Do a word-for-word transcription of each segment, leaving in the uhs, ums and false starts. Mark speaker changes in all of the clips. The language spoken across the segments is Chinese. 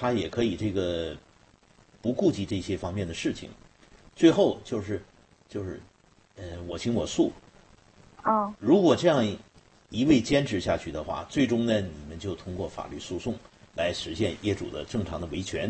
Speaker 1: 他也可以这个不顾及这些方面的事情，最后就是就是呃我行我素。
Speaker 2: 嗯。
Speaker 1: 如果这样一味坚持下去的话，最终呢，你们就通过法律诉讼来实现业主的正常的维权。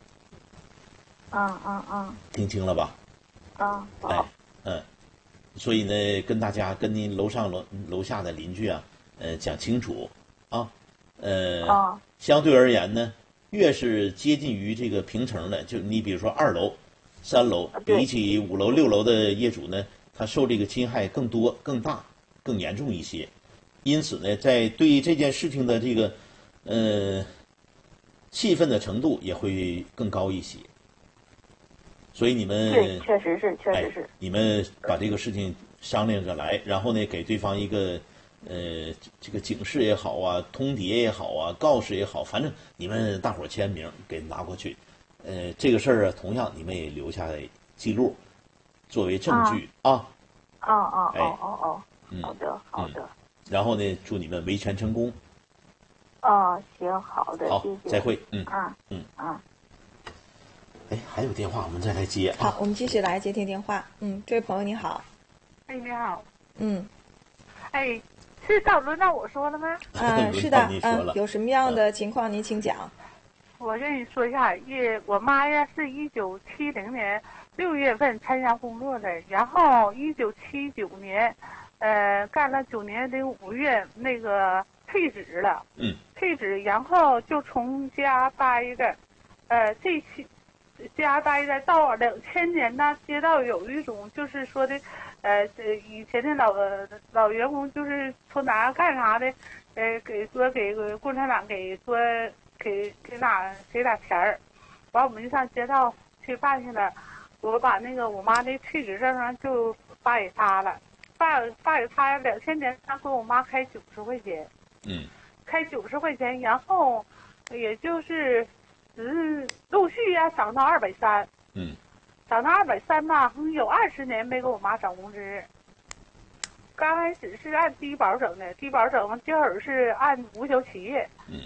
Speaker 2: 嗯嗯嗯。
Speaker 1: 听清了吧？
Speaker 2: 嗯。
Speaker 1: 哎，嗯，所以呢，跟大家跟您楼上楼楼下的邻居啊，呃，讲清楚啊，呃，
Speaker 2: 哦、
Speaker 1: 相对而言呢，越是接近于这个平层的，就你比如说二楼、三楼，比起五楼、六楼的业主呢，他受这个侵害更多、更大、更严重一些。因此呢，在对这件事情的这个呃气愤的程度也会更高一些。所以你们
Speaker 2: 对，确实是，确实是、
Speaker 1: 哎，你们把这个事情商量着来，然后呢，给对方一个呃这个警示也好啊，通牒也好啊，告示也好，反正你们大伙签名给拿过去。呃，这个事儿啊，同样你们也留下记录，作为证据啊。
Speaker 2: 哦哦
Speaker 1: 哎
Speaker 2: 哦哦哦，
Speaker 1: 嗯，
Speaker 2: 好的好的、嗯。
Speaker 1: 然后呢，祝你们维权成功。
Speaker 2: 哦，行，好的，
Speaker 1: 好，
Speaker 2: 谢谢。
Speaker 1: 再会。嗯
Speaker 2: 啊
Speaker 1: 嗯
Speaker 2: 啊。
Speaker 1: 哎，还有电话，我们再来接。
Speaker 3: 好，我们继续来接听电话。嗯，这位朋友你好。
Speaker 4: 哎，你好。
Speaker 3: 嗯。
Speaker 4: 哎，是到轮到我说了吗？
Speaker 3: 嗯，是的。嗯，有什么样的情况您请讲。
Speaker 4: 我跟你说一下，也我妈呀是一九七零年六月份参加工作的，然后一九七九年，呃，干了九年的五月那个退职了。
Speaker 1: 嗯。
Speaker 4: 退职，然后就从家待着，呃，这期。家待着到两千年呢，街道有一种就是说的，呃，以前的老老员工就是从哪干啥的，呃，给说给共产党给说给给哪给俩钱儿，完我们就上街道去办去了，我把那个我妈的退职证上就发给他了，发发给他两千年他给我妈开九十块钱，
Speaker 1: 嗯，
Speaker 4: 开九十块钱，然后也就是。嗯，陆续呀、啊、涨到二百三，
Speaker 1: 嗯，
Speaker 4: 涨到二百三吧，有二十年没给我妈涨工资。刚开始是按低保整的，低保整完，这会儿是按无销企业。
Speaker 1: 嗯。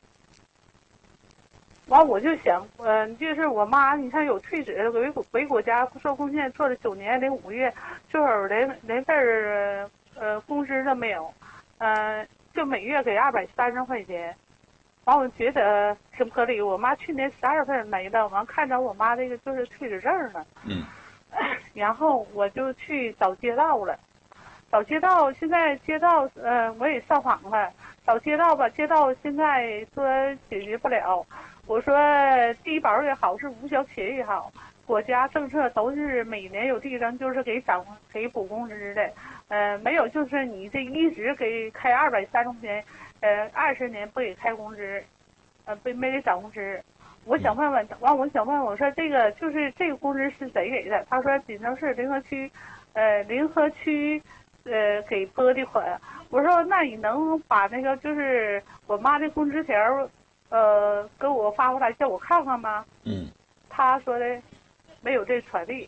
Speaker 4: 完我就想，嗯、呃，就是我妈，你看有退职为为国家做贡献，做了九年零五月，这会儿连连份儿呃工资都没有，呃，就每月给二百三十块钱。完，我觉得挺不合理。我妈去年十二月份没了，完看着我妈这个就是退职证了。
Speaker 1: 嗯。
Speaker 4: 然后我就去找街道了，找街道，现在街道呃我也上访了，找街道吧，街道现在说解决不了。我说低保也好，是无销企业也好，国家政策都是每年有递增，就是给涨给补工资的。呃，没有就是你这一直给开二百三十块钱。呃，二十年不给开工资，呃，不没给涨工资。我想问问，完我想问，我说这个就是这个工资是谁给的？他说锦州市临河区，呃，临河区，呃，给拨的款。我说那你能把那个就是我妈的工资条，呃，给我发过来叫我看看吗？
Speaker 1: 嗯。
Speaker 4: 他说的没有这权利。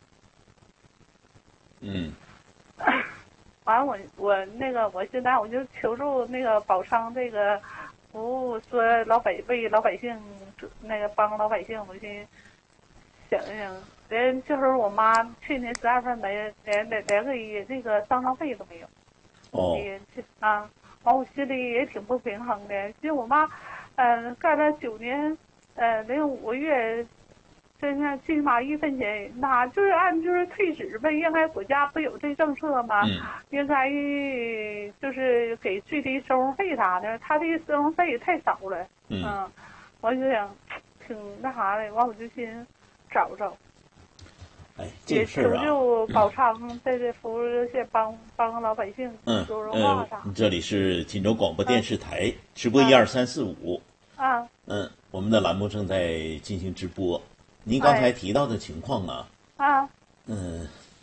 Speaker 1: 嗯。
Speaker 4: 完我我那个我现在我就求助那个保昌这个服务，说老百为老百姓那个帮老百姓，我先想一想，连这会儿我妈去年十二份没连连连个那个丧葬费都没有。
Speaker 1: 哦。
Speaker 4: 啊，完我心里也挺不平衡的，就我妈，呃，干了九年，呃，零五个月。真是最起码一分钱，那就是按就是退职呗，应该国家不有这政策吗？
Speaker 1: 嗯、
Speaker 4: 应该就是给最低生活费啥的，他这个生活费也太少了。
Speaker 1: 嗯，
Speaker 4: 嗯我就想挺那啥的，完我就先找找。
Speaker 1: 哎，这个事儿啊，
Speaker 4: 也求救保昌在这服务热线帮帮老百姓说说话啥。
Speaker 1: 嗯，这里是锦州广播电视台、嗯、直播一二三四五。
Speaker 4: 啊。
Speaker 1: 嗯，我们的栏目正在进行直播。您刚才提到的情况啊，
Speaker 4: 啊，
Speaker 1: 嗯，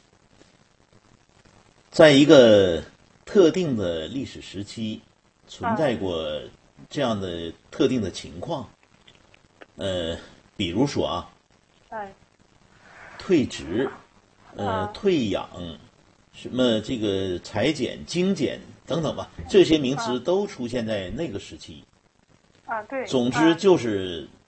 Speaker 1: 在一个特定的历史时期，存在过这样的特定的情况，呃，比如说啊，
Speaker 4: 哎，
Speaker 1: 退职，呃，退养，什么这个裁减、精简等等吧，这些名词都出现在那个时期。
Speaker 4: 啊，对。
Speaker 1: 总之就是